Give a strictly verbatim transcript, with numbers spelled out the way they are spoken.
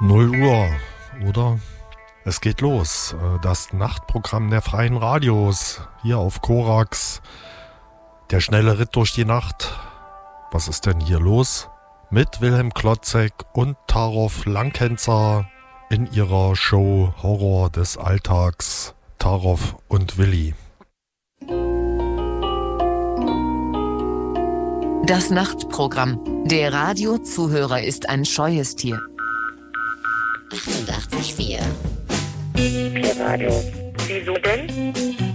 null Uhr, oder? Es geht los. Das Nachtprogramm der Freien Radios. Hier auf Korax. Der schnelle Ritt durch die Nacht. Was ist denn hier los? Mit Wilhelm Klotzek und Tarov Lankenzer in ihrer Show Horror des Alltags. Tarov und Willi. Das Nachtprogramm. Der Radiozuhörer ist ein scheues Tier. achtundachtzig Komma vier Radio. Wieso denn?